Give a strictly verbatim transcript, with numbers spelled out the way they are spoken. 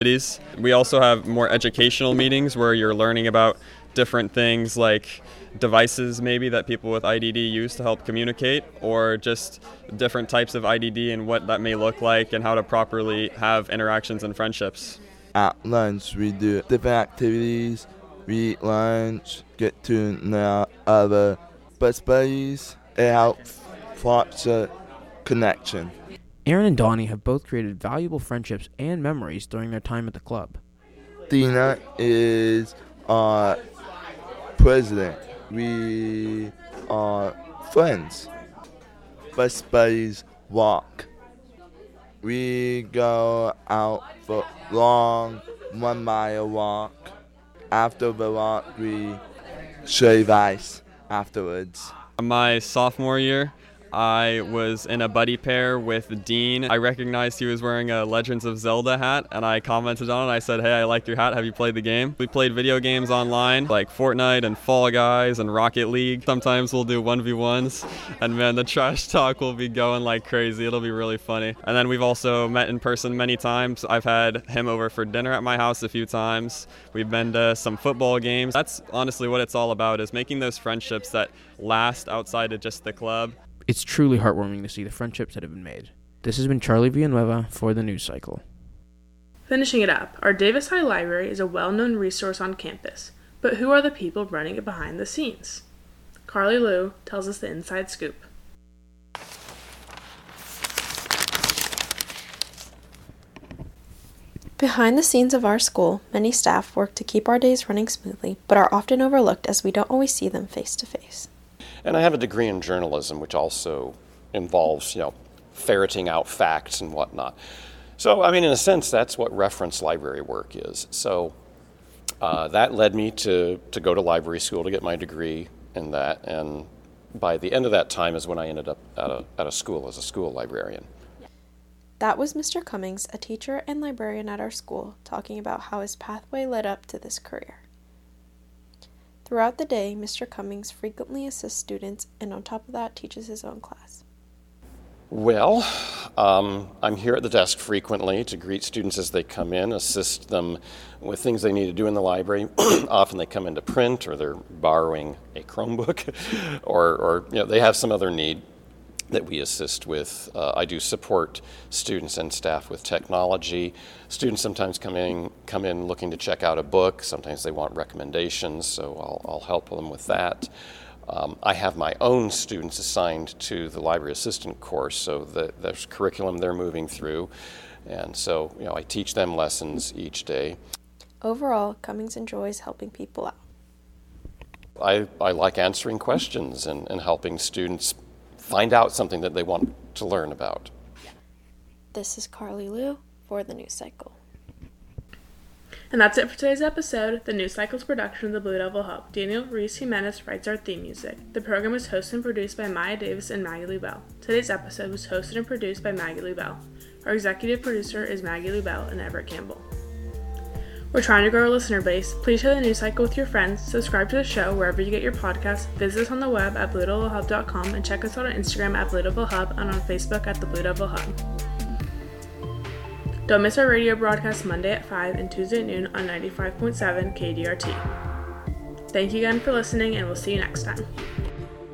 We also have more educational meetings where you're learning about different things like devices maybe that people with I D D use to help communicate, or just different types of I D D and what that may look like and how to properly have interactions and friendships. At lunch, we do different activities. We eat lunch, get to know other best buddies. It helps foster connection. Aaron and Donnie have both created valuable friendships and memories during their time at the club. Dina is our president. We are friends. Best buddies walk. We go out for long one mile walk. After the walk, we shave ice afterwards. My sophomore year, I was in a buddy pair with Dean. I recognized he was wearing a Legends of Zelda hat, and I commented on it. I said, hey, I like your hat. Have you played the game? We played video games online, like Fortnite and Fall Guys and Rocket League. Sometimes we'll do one v ones, and man, the trash talk will be going like crazy. It'll be really funny. And then we've also met in person many times. I've had him over for dinner at my house a few times. We've been to some football games. That's honestly what it's all about, is making those friendships that last outside of just the club. It's truly heartwarming to see the friendships that have been made. This has been Charlie Villanueva for the News Cycle. Finishing it up, our Davis High Library is a well-known resource on campus, but who are the people running it behind the scenes? Carly Liu tells us the inside scoop. Behind the scenes of our school, many staff work to keep our days running smoothly, but are often overlooked as we don't always see them face to face. And I have a degree in journalism, which also involves, you know, ferreting out facts and whatnot. So, I mean, in a sense, that's what reference library work is. So uh, that led me to, to go to library school to get my degree in that. And by the end of that time is when I ended up at a, at a school as a school librarian. That was Mister Cummings, a teacher and librarian at our school, talking about how his pathway led up to this career. Throughout the day, Mister Cummings frequently assists students, and on top of that, teaches his own class. Well, um, I'm here at the desk frequently to greet students as they come in, assist them with things they need to do in the library. Often they come into print, or they're borrowing a Chromebook, or, or you know, they have some other need that we assist with. Uh, I do support students and staff with technology. Students sometimes come in, come in looking to check out a book. Sometimes they want recommendations, so I'll, I'll help them with that. Um, I have my own students assigned to the library assistant course, so the, there's curriculum they're moving through, and so you know I teach them lessons each day. Overall, Cummings enjoys helping people out. I, I like answering questions and, and helping students find out something that they want to learn about. This is Carly Liu for the News Cycle. And that's it for today's episode. The News Cycle's production of the Blue Devil Hub. Daniel Reese Jimenez writes our theme music. The program was hosted and produced by Maya Davis and Maggie Lou Bell. Today's episode was hosted and produced by Maggie Lou Bell. Our executive producer is Maggie Lou Bell and Everett Campbell. We're trying to grow our listener base. Please share the News Cycle with your friends, subscribe to the show wherever you get your podcasts, visit us on the web at blue devil hub dot com, and check us out on Instagram at Blue Devil Hub and on Facebook at the Blue Devil Hub. Don't miss our radio broadcast Monday at five and Tuesday at noon on ninety-five point seven K D R T. Thank you again for listening, and we'll see you next time.